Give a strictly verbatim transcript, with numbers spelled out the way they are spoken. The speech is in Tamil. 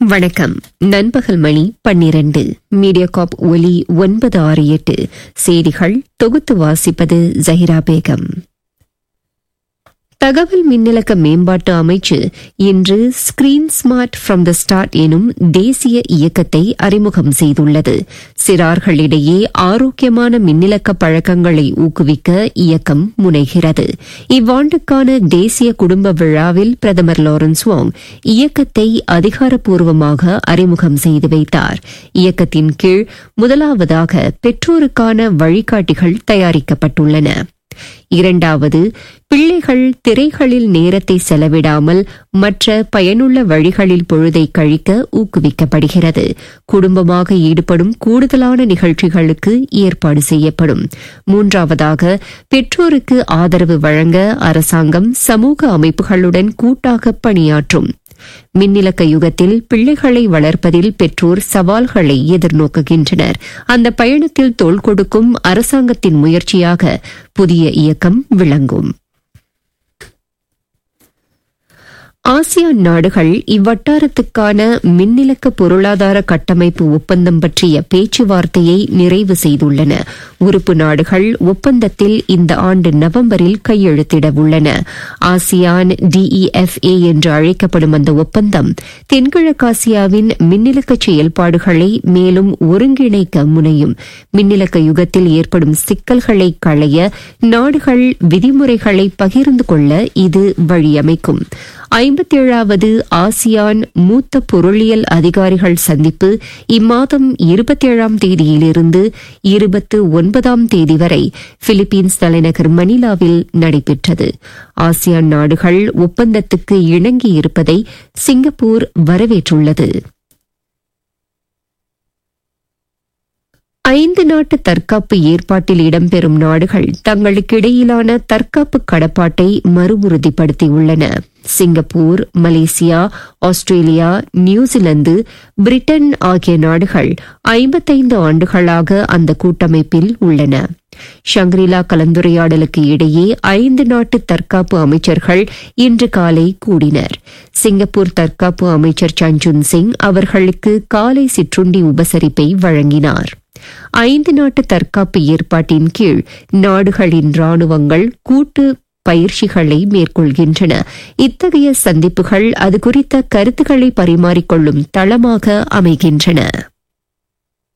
வணக்கம். நண்பகல் மணி பன்னிரண்டு. மீடியாகாப் ஒலி ஒன்பது ஆறு எட்டு. செய்திகள் தொகுத்து வாசிப்பது ஜஹிரா பேகம். தகவல் மின்னலக்க மேம்பாட்டு அமைச்சு இன்று screen smart from the start எனும் தேசிய இயக்கத்தை அறிமுகம் செய்துள்ளது. சிறார்களிடையே ஆரோக்கியமான மின்னிலக்க பழக்கங்களை ஊக்குவிக்க இயக்கம் முனைகிறது. இவ்வாண்டுக்கான தேசிய குடும்ப விழாவில் பிரதமர் லாரன்ஸ் வாங் இயக்கத்தை அதிகாரப்பூர்வமாக அறிமுகம் செய்து வைத்தார். இயக்கத்தின் கீழ் முதலாவதாக பெற்றோருக்கான வழிகாட்டிகள் தயாரிக்கப்பட்டுள்ளன. இரண்டாவது, பிள்ளைகள் திரைகளில் நேரத்தை செலவிடாமல் மற்ற பயனுள்ள வழிகளில் பொழுதை கழிக்க ஊக்குவிக்கப்படுகிறது. குடும்பமாக ஈடுபடும் கூடுதலான நிகழ்ச்சிகளுக்கு ஏற்பாடு செய்யப்படும். மூன்றாவதாக, பெற்றோருக்கு ஆதரவு வழங்க அரசாங்கம் சமூக அமைப்புகளுடன் கூட்டாக பணியாற்றும். மின்னிலக்க யுகத்தில் பிள்ளைகளை வளர்ப்பதில் பெற்றோர் சவால்களை எதிர்நோக்குகின்றனர். அந்த பயணத்தில் தோள் கொடுக்கும் அரசாங்கத்தின் முயற்சியாக புதிய இயக்கம் விளங்கும். ஆசியான் நாடுகள் இவ்வட்டாரத்துக்கான மின்னிலக்க பொருளாதார கட்டமைப்பு ஒப்பந்தம் பற்றிய பேச்சுவார்த்தையை நிறைவு செய்துள்ளன. உறுப்பு நாடுகள் ஒப்பந்தத்தில் இந்த ஆண்டு நவம்பரில் கையெழுத்திட உள்ளன. ஆசியான் டிஇஎஃப்ஏ என்று அழைக்கப்படும் அந்த ஒப்பந்தம் தென்கிழக்காசியாவின் மின்னிலக்க செயல்பாடுகளை மேலும் ஒருங்கிணைக்க முனையும். மின்னிலக்க யுகத்தில் ஏற்படும் சிக்கல்களை களைய நாடுகள் விதிமுறைகளை பகிர்ந்து கொள்ள இது வழியமைக்கும். ஐம்பத்தேழாவது ஆசியான் மூத்த பொருளியல் அதிகாரிகள் சந்திப்பு இம்மாதம் இருபத்தேழாம் தேதியிலிருந்து இருபத்தி ஒன்பதாம் தேதி வரை பிலிப்பீன்ஸ் தலைநகர் மணிலாவில் நடைபெற்றது. ஆசியான் நாடுகள் ஒப்பந்தத்துக்கு இணங்கியிருப்பதை சிங்கப்பூர் வரவேற்றுள்ளது. ஐந்து நாட்டு தற்காப்பு ஏற்பாட்டில் இடம்பெறும் நாடுகள் தங்களுக்கிடையிலான தற்காப்பு கடப்பாட்டை மறுஉறுதிப்படுத்தியுள்ளன. Singapore, Malaysia, Australia, New Zealand, Britain ஆகிய நாடுகள் ஐம்பத்தைந்து ஆண்டுகளாக அந்த கூட்டமைப்பில் உள்ளன. ஷங்கிரிலா கலந்துரையாடலுக்கு இடையே ஐந்து நாட்டு தற்காப்பு அமைச்சர்கள் இன்று காலை கூடினர். சிங்கப்பூர் தற்காப்பு அமைச்சர் சஞ்சுன் சிங் அவர்களுக்கு காலை சிற்றுண்டி உபசரிப்பை வழங்கினார். ஐந்து நாட்டு தற்காப்பு ஏற்பாட்டின் கீழ் நாடுகளின் ராணுவங்கள் கூட்டு பயிற்சிகளை மேற்கொள்கின்றன. இத்தகைய சந்திப்புகள் அது குறித்த கருத்துக்களை பரிமாறிக்கொள்ளும் தளமாக அமைகின்றன.